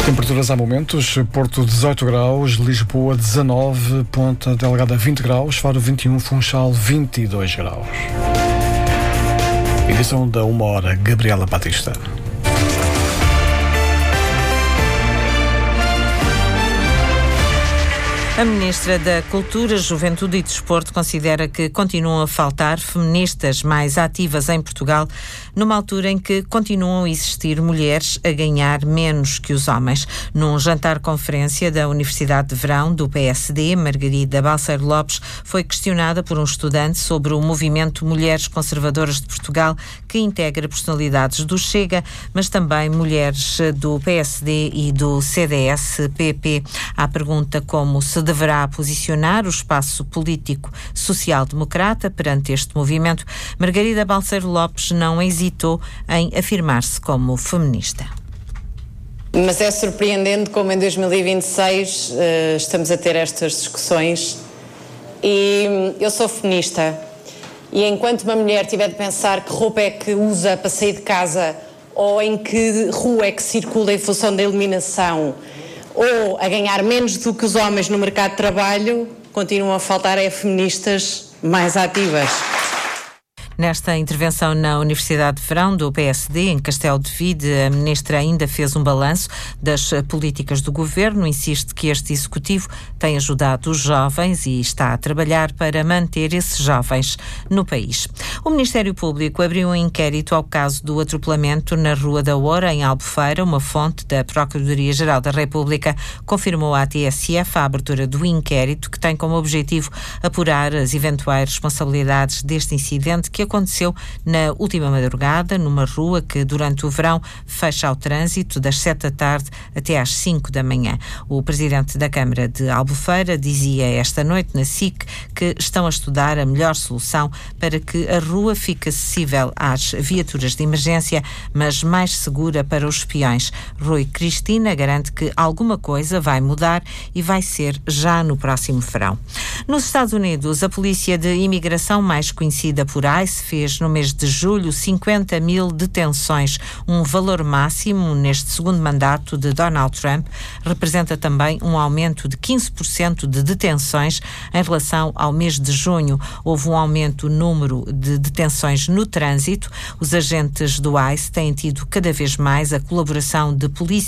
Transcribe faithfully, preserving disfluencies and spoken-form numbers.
Temperaturas há momentos: Porto dezoito graus, Lisboa dezanove, Ponta Delgada vinte graus, Faro vinte e um, Funchal vinte e dois graus. Edição da uma hora, Gabriela Batista. A Ministra da Cultura, Juventude e Desporto considera que continuam a faltar feministas mais ativas em Portugal, numa altura em que continuam a existir mulheres a ganhar menos que os homens. Num jantar-conferência da Universidade de Verão do P S D, Margarida Balseiro Lopes foi questionada por um estudante sobre o movimento Mulheres Conservadoras de Portugal, que integra personalidades do Chega, mas também mulheres do P S D e do C D S P P. À pergunta como se deverá posicionar o espaço político social-democrata perante este movimento, Margarida Balseiro Lopes não hesitou em afirmar-se como feminista. Mas é surpreendente como em dois mil e vinte e seis uh, estamos a ter estas discussões e eu sou feminista e enquanto uma mulher tiver de pensar que roupa é que usa para sair de casa ou em que rua é que circula em função da iluminação ou a ganhar menos do que os homens no mercado de trabalho, continuam a faltar é feministas mais ativas. Nesta intervenção na Universidade de Verão do P S D, em Castelo de Vide, a Ministra ainda fez um balanço das políticas do Governo, insiste que este Executivo tem ajudado os jovens e está a trabalhar para manter esses jovens no país. O Ministério Público abriu um inquérito ao caso do atropelamento na Rua da Oura, em Albufeira. Uma fonte da Procuradoria-Geral da República confirmou à T S F a abertura do inquérito, que tem como objetivo apurar as eventuais responsabilidades deste incidente que aconteceu na última madrugada, numa rua que durante o verão fecha ao trânsito das sete da tarde até às cinco da manhã. O presidente da Câmara de Albufeira dizia esta noite na S I C que estão a estudar a melhor solução para que a rua fique acessível às viaturas de emergência, mas mais segura para os peões. Rui Cristina garante que alguma coisa vai mudar e vai ser já no próximo verão. Nos Estados Unidos, a Polícia de Imigração, mais conhecida por ICE, fez no mês de julho cinquenta mil detenções, um valor máximo neste segundo mandato de Donald Trump. Representa também um aumento de quinze por cento de detenções em relação ao mês de junho. Houve um aumento no número de detenções no trânsito. Os agentes do ICE têm tido cada vez mais a colaboração de polícia